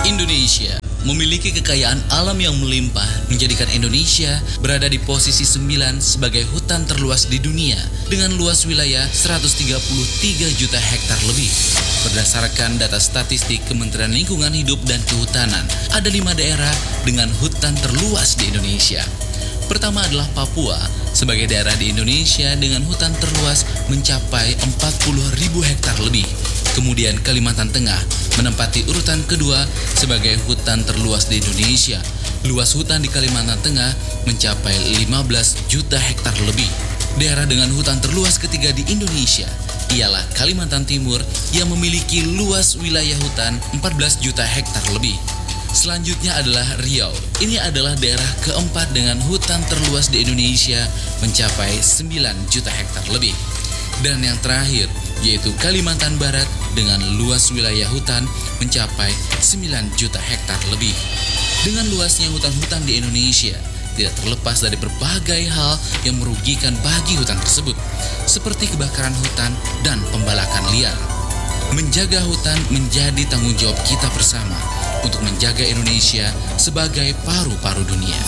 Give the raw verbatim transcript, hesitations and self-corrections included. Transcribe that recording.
Indonesia memiliki kekayaan alam yang melimpah, menjadikan Indonesia berada di posisi sembilan sebagai hutan terluas di dunia dengan luas wilayah seratus tiga puluh tiga juta hektar lebih. Berdasarkan data statistik Kementerian Lingkungan Hidup dan Kehutanan, ada lima daerah dengan hutan terluas di Indonesia. Pertama adalah Papua, sebagai daerah di Indonesia dengan hutan terluas mencapai empat puluh ribu hektar lebih. Kemudian Kalimantan Tengah menempati urutan kedua sebagai hutan terluas di Indonesia. Luas hutan di Kalimantan Tengah mencapai lima belas juta hektar lebih. Daerah dengan hutan terluas ketiga di Indonesia ialah Kalimantan Timur yang memiliki luas wilayah hutan empat belas juta hektar lebih. Selanjutnya adalah Riau. Ini adalah daerah keempat dengan hutan terluas di Indonesia mencapai sembilan juta hektar lebih. Dan yang terakhir yaitu Kalimantan Barat dengan luas wilayah hutan mencapai sembilan juta hektar lebih. Dengan luasnya hutan-hutan di Indonesia, tidak terlepas dari berbagai hal yang merugikan bagi hutan tersebut, seperti kebakaran hutan dan pembalakan liar. Menjaga hutan menjadi tanggung jawab kita bersama untuk menjaga Indonesia sebagai paru-paru dunia.